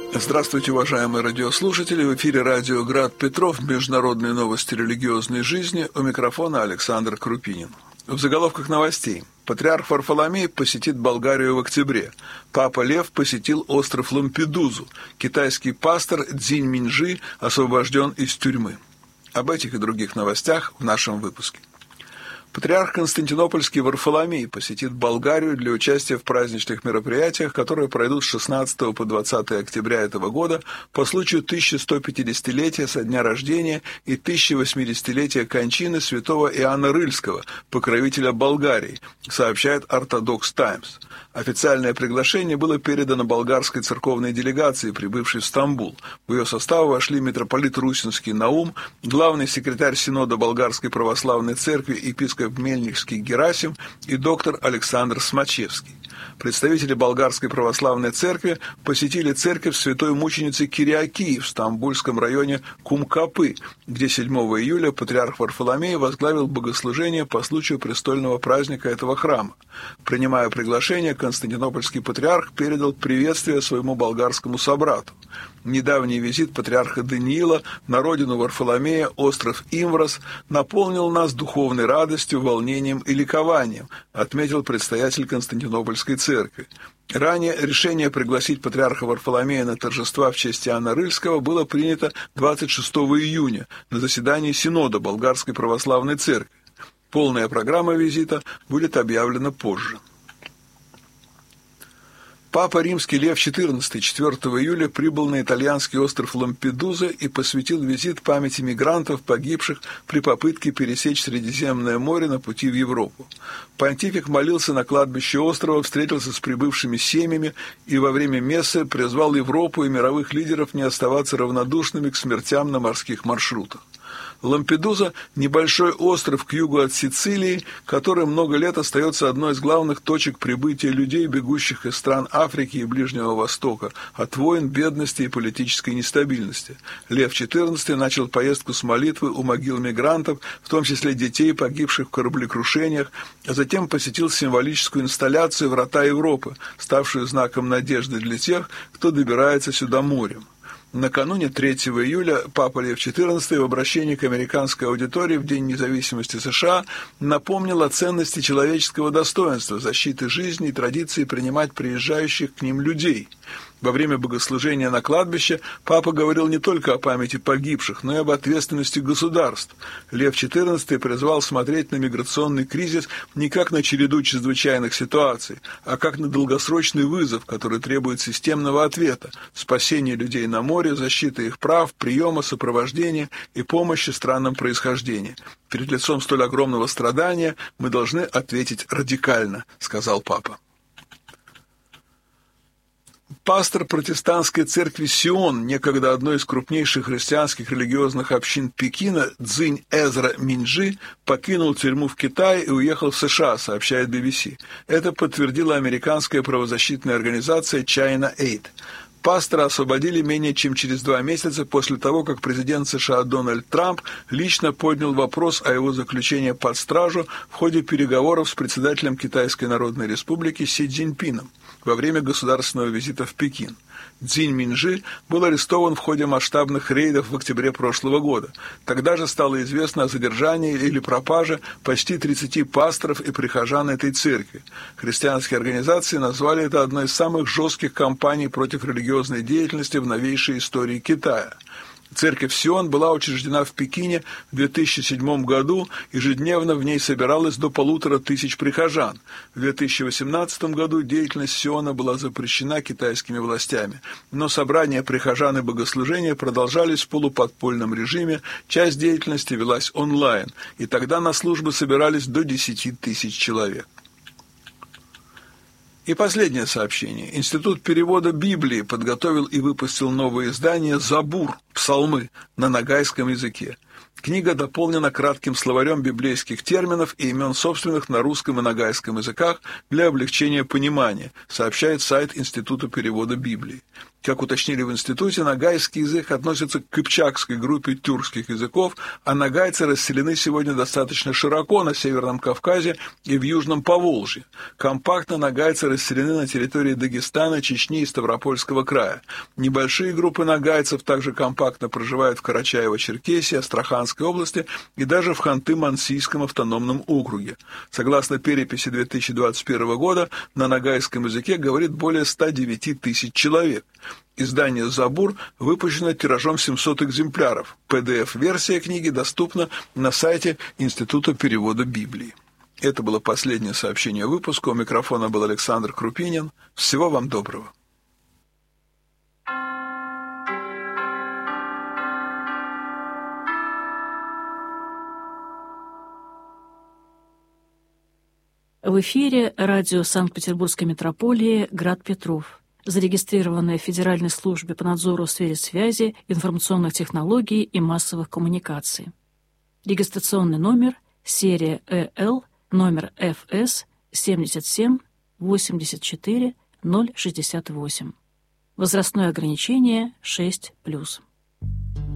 Здравствуйте, уважаемые радиослушатели! В эфире радио «Град Петров», международные новости религиозной жизни. У микрофона Александр Крупинин. В заголовках новостей. Патриарх Варфоломей посетит Болгарию в октябре. Папа Лев посетил остров Лампедузу. Китайский пастор Цзинь Миньжи освобожден из тюрьмы. Об этих и других новостях в нашем выпуске. Патриарх Константинопольский Варфоломей посетит Болгарию для участия в праздничных мероприятиях, которые пройдут с 16 по 20 октября этого года по случаю 1150-летия со дня рождения и 1080-летия кончины святого Иоанна Рыльского, покровителя Болгарии, сообщает Orthodox Times. Официальное приглашение было передано болгарской церковной делегации, прибывшей в Стамбул. В ее состав вошли митрополит Русинский Наум, главный секретарь Синода Болгарской православной церкви епископ Мельникский Герасим и доктор Александр Смачевский. Представители Болгарской православной церкви посетили церковь святой мученицы Кириакии в стамбульском районе Кумкапы, где 7 июля патриарх Варфоломей возглавил богослужение по случаю престольного праздника этого храма. Принимая приглашение, константинопольский патриарх передал приветствие своему болгарскому собрату. Недавний визит патриарха Даниила на родину Варфоломея, остров Имврос, наполнил нас духовной радостью, волнением и ликованием, отметил предстоятель Константинопольской церкви. Ранее решение пригласить патриарха Варфоломея на торжества в честь Иоанна Рыльского было принято 26 июня на заседании Синода Болгарской православной церкви. Полная программа визита будет объявлена позже. Папа Римский Лев XIV 4 июля прибыл на итальянский остров Лампедуза и посвятил визит памяти мигрантов, погибших при попытке пересечь Средиземное море на пути в Европу. Понтифик молился на кладбище острова, встретился с прибывшими семьями и во время мессы призвал Европу и мировых лидеров не оставаться равнодушными к смертям на морских маршрутах. Лампедуза – небольшой остров к югу от Сицилии, который много лет остается одной из главных точек прибытия людей, бегущих из стран Африки и Ближнего Востока, от войн, бедности и политической нестабильности. Лев XIV начал поездку с молитвы у могил мигрантов, в том числе детей, погибших в кораблекрушениях, а затем посетил символическую инсталляцию «Врата Европы», ставшую знаком надежды для тех, кто добирается сюда морем. Накануне 3 июля Папа Лев XIV в обращении к американской аудитории в День независимости США напомнил о ценности человеческого достоинства, защиты жизни и традиции принимать приезжающих к ним людей. Во время богослужения на кладбище Папа говорил не только о памяти погибших, но и об ответственности государств. Лев XIV призвал смотреть на миграционный кризис не как на череду чрезвычайных ситуаций, а как на долгосрочный вызов, который требует системного ответа, спасения людей на море, защиты их прав, приема, сопровождения и помощи странам происхождения. Перед лицом столь огромного страдания мы должны ответить радикально, сказал Папа. Пастор протестантской церкви Сион, некогда одной из крупнейших христианских религиозных общин Пекина, Цзинь Эзра Миньжи, покинул тюрьму в Китае и уехал в США, сообщает BBC. Это подтвердила американская правозащитная организация China Aid. Пастора освободили менее чем через 2 месяца после того, как президент США Дональд Трамп лично поднял вопрос о его заключении под стражу в ходе переговоров с председателем Китайской Народной Республики Си Цзиньпином во время государственного визита в Пекин. Цзинь Миньжи был арестован в ходе масштабных рейдов в октябре прошлого года. Тогда же стало известно о задержании или пропаже почти 30 пасторов и прихожан этой церкви. Христианские организации назвали это одной из самых жестких кампаний против религиозной деятельности в новейшей истории Китая. Церковь Сион была учреждена в Пекине в 2007 году, ежедневно в ней собиралось до 1500 прихожан. В 2018 году деятельность Сиона была запрещена китайскими властями, но собрания прихожан и богослужения продолжались в полуподпольном режиме, часть деятельности велась онлайн, и тогда на службы собирались до 10 тысяч человек. И последнее сообщение. Институт перевода Библии подготовил и выпустил новое издание «Забур. Псалмы» на ногайском языке. Книга дополнена кратким словарем библейских терминов и имен собственных на русском и ногайском языках для облегчения понимания, сообщает сайт Института перевода Библии. Как уточнили в институте, ногайский язык относится к кыпчакской группе тюркских языков, а ногайцы расселены сегодня достаточно широко на Северном Кавказе и в Южном Поволжье. Компактно ногайцы расселены на территории Дагестана, Чечни и Ставропольского края. Небольшие группы ногайцев также компактно проживают в Карачаево-Черкесии, Астраханской области и даже в Ханты-Мансийском автономном округе. Согласно переписи 2021 года, на ногайском языке говорит более 109 тысяч человек. Издание «Забур» выпущено тиражом 700 экземпляров. PDF-версия книги доступна на сайте Института перевода Библии. Это было последнее сообщение выпуска. У микрофона был Александр Крупинин. Всего вам доброго. В эфире радио Санкт-Петербургской метрополии «Град Петров», зарегистрированное в Федеральной службе по надзору в сфере связи, информационных технологий и массовых коммуникаций. Регистрационный номер, серия ЭЛ, номер ФС 77 84 068. Возрастное ограничение 6+.